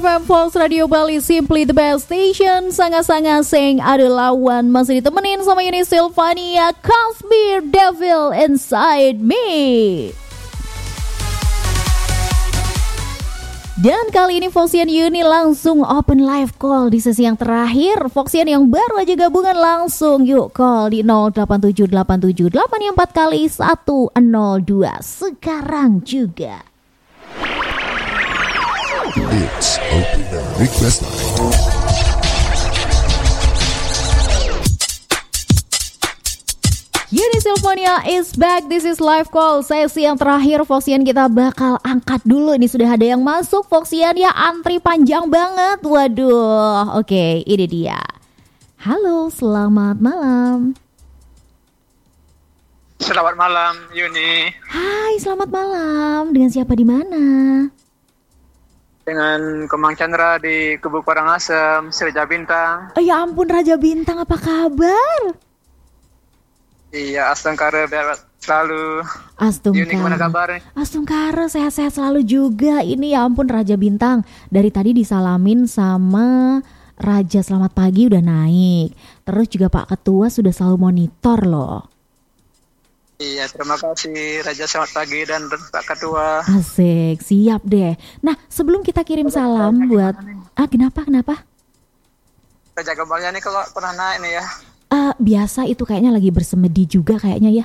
Pulse Radio Bali, simply the best station. Sangat-sangat sing ada lawan. Masih ditemenin sama Yuni Silvania, Cosmere Devil Inside Me. Dan kali ini Foxian Yuni langsung open live call di sesi yang terakhir. Foxian yang baru aja gabungan langsung yuk call di 0878784 kali 102 sekarang juga. It's Open Request Night. Yuni Silvania is back. This is live call. Sesi yang terakhir Foxian kita bakal angkat dulu. Ini sudah ada yang masuk Foxian ya, antri panjang banget. Waduh. Oke, ini dia. Halo, selamat malam. Selamat malam, Yuni. Hai, selamat malam. Dengan siapa di mana? Dengan Kemang Chandra di Kubu Karangasem, Raja Bintang. Oh ya ampun, Raja Bintang, apa kabar? Iya, Astungkara selalu. Astungkara. Yuni, gimana kabarnya? Astungkara sehat-sehat selalu juga. Ini ya ampun, Raja Bintang. Dari tadi disalamin sama Raja selamat pagi udah naik. Terus juga Pak Ketua sudah selalu monitor loh. Iya, terima kasih Raja selamat pagi dan Pak Ketua. Asik, siap deh. Nah, sebelum kita kirim salam buat... Kenapa? Raja Gembalnya nih kalau pernah naik nih ya. Biasa itu kayaknya lagi bersemedi juga kayaknya ya.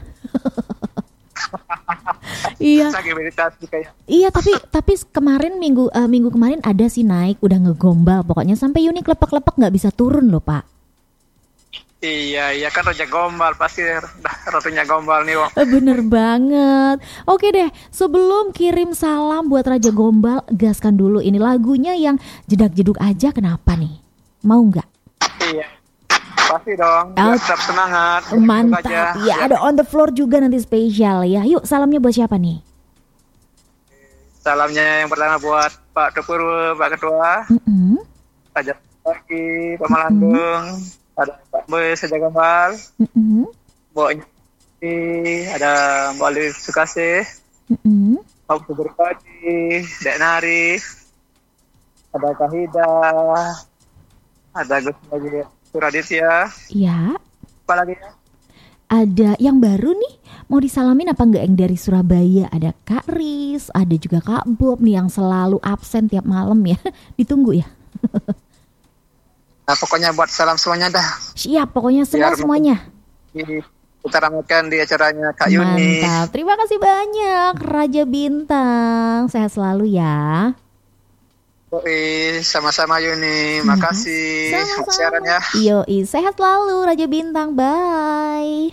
Iya. Lagi meditasi kayak. Iya, tapi kemarin minggu kemarin ada sih naik, udah ngegombal. Pokoknya sampai Yuni klepek-klepek nggak bisa turun loh Pak. Iya kan Raja Gombal pasti ratunya Gombal nih Wong. Bener banget. Oke deh, sebelum kirim salam buat Raja Gombal, gaskan dulu ini lagunya yang jedak-jeduk aja. Kenapa nih? Mau nggak? Iya, pasti dong. Tetap semangat. Mantap. Ya, ada on the floor juga nanti spesial ya. Yuk, salamnya buat siapa nih? Salamnya yang pertama buat Pak Tepuru, Pak Ketua, Raja Pagi, Pak Malandung. Ada Pak Boy Raja Gombal, Mbak Nyati, ada Mbak Ali Sukasih, Pak Subripadi, Dek Nari, ada Kahida, ada Gus lagi Suraditya. Iya. Apa lagi ya? Ada yang baru nih, mau disalamin apa enggak yang dari Surabaya? Ada Kak Riz, ada juga Kak Bob nih yang selalu absen tiap malam ya. Ditunggu ya. Nah, pokoknya buat salam semuanya dah. Siap, pokoknya semuanya. Kita ramaikan di acaranya Kak Yuni. Mantap, terima kasih banyak Raja Bintang. Sehat selalu ya. Sama-sama Yuni, makasih. Sama-sama. Siaran ya. Yoi, sehat selalu Raja Bintang, bye.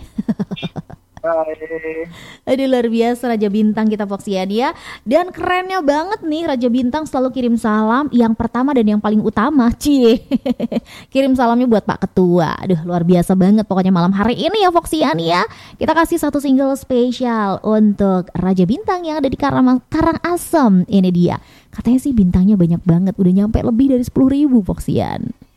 Bye. Aduh, luar biasa Raja Bintang kita Foxian ya. Dan kerennya banget nih Raja Bintang selalu kirim salam. Yang pertama dan yang paling utama, kirim salamnya buat Pak Ketua. Aduh, luar biasa banget pokoknya malam hari ini ya Foxian ya. Kita kasih satu single spesial untuk Raja Bintang yang ada di Karangasem. Ini dia. Katanya sih bintangnya banyak banget, udah nyampe lebih dari 10.000 Foxian.